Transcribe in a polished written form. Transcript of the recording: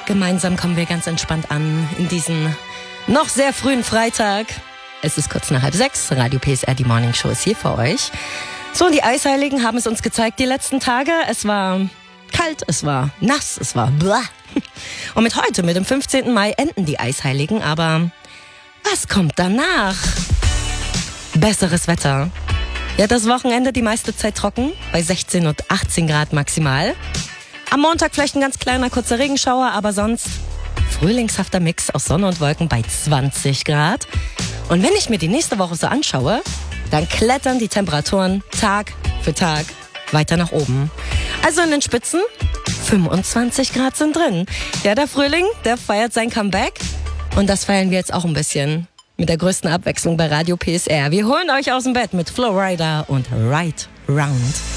Gemeinsam kommen wir ganz entspannt an in diesen noch sehr frühen Freitag. Es ist kurz nach 5:30. Radio PSR, die Morning Show ist hier für euch. So, und die Eisheiligen haben es uns gezeigt die letzten Tage. Es war kalt, es war nass, es war blah. Und mit heute, mit dem 15. Mai, enden die Eisheiligen. Aber was kommt danach? Besseres Wetter. Ja, das Wochenende die meiste Zeit trocken, bei 16 und 18 Grad maximal. Am Montag vielleicht ein ganz kleiner, kurzer Regenschauer, aber sonst frühlingshafter Mix aus Sonne und Wolken bei 20 Grad. Und wenn ich mir die nächste Woche so anschaue, dann klettern die Temperaturen Tag für Tag weiter nach oben. Also in den Spitzen 25 Grad sind drin. Ja, der Frühling, der feiert sein Comeback. Und das feiern wir jetzt auch ein bisschen mit der größten Abwechslung bei Radio PSR. Wir holen euch aus dem Bett mit Flo Rida und Right Round.